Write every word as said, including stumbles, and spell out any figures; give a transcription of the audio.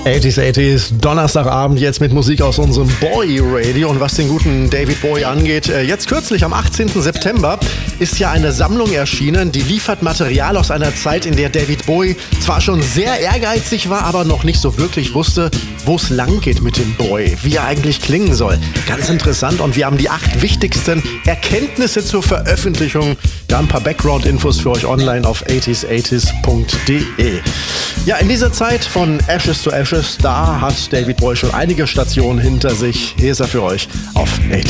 achtziger achtziger, Donnerstagabend jetzt mit Musik aus unserem Boy Radio. Und was den guten David Bowie angeht, jetzt kürzlich am achtzehnten September ist ja eine Sammlung erschienen, die liefert Material aus einer Zeit, in der David Bowie zwar schon sehr ehrgeizig war, aber noch nicht so wirklich wusste, wo es lang geht mit dem Boy, wie er eigentlich klingen soll. Ganz interessant, und wir haben die acht wichtigsten Erkenntnisse zur Veröffentlichung. Wir haben ein paar Background-Infos für euch online auf achtziger achtziger punkt de. Ja, in dieser Zeit von Ashes to Ashes, da hat David Bowie schon einige Stationen hinter sich. Hier ist er für euch auf achtziger.